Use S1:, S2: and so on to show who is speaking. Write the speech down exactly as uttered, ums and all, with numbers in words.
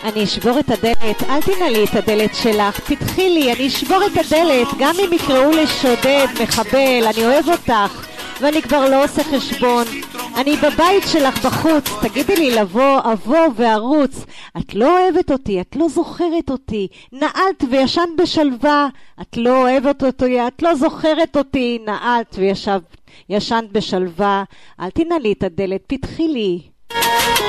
S1: אני אשבור את הדלת, אל תנעלי את הדלת שלך, פתחי לי, אני אשבור את הדלת, גם אם יקראו לי שודד, מחבל, אני אוהב אותך, ואני כבר לא עושה חשבון. אני בבית שלך בחוץ, תגידי לי לבוא, אבוא וערוץ. את לא אוהבת אותי, את לא זוכרת אותי, נעלת וישנת בשלווה. את לא אוהבת אותי, את לא זוכרת אותי, נעלת וישנת בשלווה. אל תנעלי את הדלת, פתחי לי.